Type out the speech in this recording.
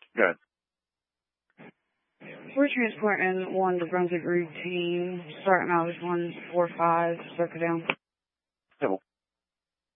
Good. We're transporting 1 to Brunswick routine, starting out with 145, circle down. Civil.